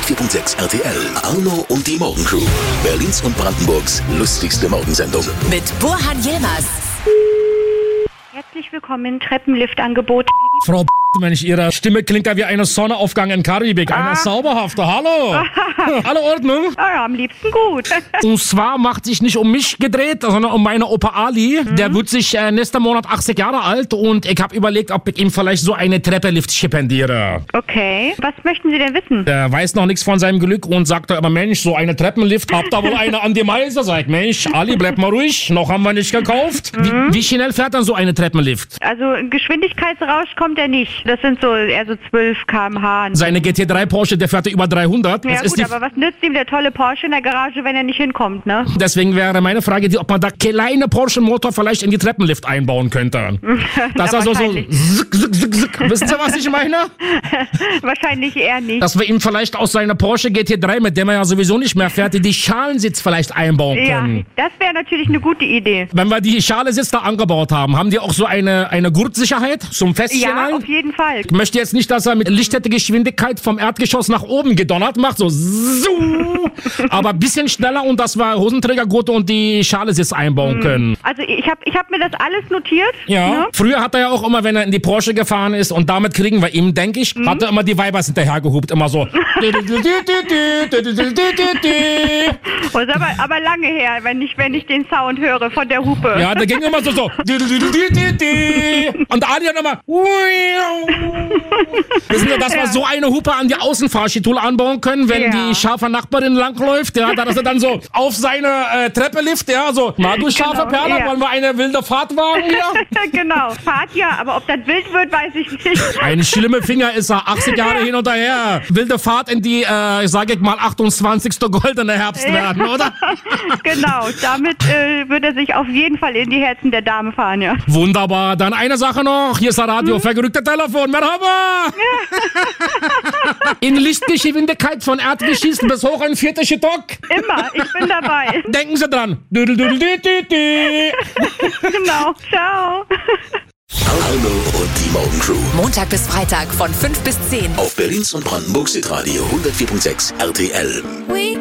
104.6 RTL. Arno und die Morgencrew. Berlins und Brandenburgs lustigste Morgensendung. Mit Burhan Yilmaz. Herzlich willkommen im Treppenliftangebot. Frau Mensch, Ihre Stimme klingt ja wie eine Sonnenaufgang in Karibik. Eine zauberhafte. Hallo. Alle Ordnung? Ja, am liebsten gut. Und zwar macht sich nicht um mich gedreht, sondern um meine Opa Ali. Der wird sich nächsten Monat 80 Jahre alt und ich habe überlegt, ob ich ihm vielleicht so eine Treppenlift stipendiere. Okay, was möchten Sie denn wissen? Der weiß noch nichts von seinem Glück und sagt immer, Mensch, so eine Treppenlift, habt da wohl eine an die Meise? Sagt, Mensch, Ali, bleib mal ruhig, noch haben wir nicht gekauft. Wie schnell fährt dann so eine Treppenlift? Also Geschwindigkeitsrausch kommt er nicht. Das sind so eher so 12 km/h. Seine GT3 Porsche, der fährt über 300. Ja gut, aber was nützt ihm der tolle Porsche in der Garage, wenn er nicht hinkommt, ne? Deswegen wäre meine Frage, ob man da kleine Porsche-Motor vielleicht in die Treppenlift einbauen könnte. Das also so zick, zick, zick, zick. Wissen Sie, was ich meine? Wahrscheinlich eher nicht. Dass wir ihm vielleicht aus seiner Porsche GT3, mit dem er ja sowieso nicht mehr fährt, die Schalensitz vielleicht einbauen können. Ja, das wäre natürlich eine gute Idee. Wenn wir die Schalensitz da angebaut haben, haben die auch so eine Gurtsicherheit zum Feststellen? Ja, auf jeden Fall. Ich möchte jetzt nicht, dass er mit Lichtgeschwindigkeit vom Erdgeschoss nach oben gedonnert macht, so aber ein bisschen schneller und dass wir Hosenträgergurte und die Schalensitz einbauen können. Also ich hab mir das alles notiert. Ja. Ne? Früher hat er ja auch immer, wenn er in die Porsche gefahren ist und damit kriegen wir ihm, denke ich, hat er immer die Weibers hinterhergehupt, immer so. Das ist aber lange her, wenn ich den Sound höre von der Hupe. Ja, der ging immer so. Und Ali hat immer. Wissen Sie, dass wir so eine Hupe an die Außenfahrschitulle anbauen können, wenn die scharfe Nachbarin langläuft, ja, dass er dann so auf seine Treppe lift, ja, so, na du scharfe Perle, wollen wir eine wilde Fahrt wagen hier? Genau, Fahrt ja, aber ob das wild wird, weiß ich nicht. Ein schlimmer Finger ist er, 80 Jahre hin und her. Wilde Fahrt in die, sage ich mal, 28. goldene Herbst werden, oder? Genau, damit wird er sich auf jeden Fall in die Herzen der Dame fahren, ja. Wunderbar, dann eine Sache noch, hier ist der Radio, verrückte Telefon, Merhaba! In Lichtgeschwindigkeit von Erdgeschichten bis hoch in 4. Stock. Immer, ich bin dabei. Denken Sie dran. Genau, ciao. Arno und die Morgencrew. Montag bis Freitag von 5 bis 10. Auf Berlins und Brandenburgs Hitradio 104.6 RTL.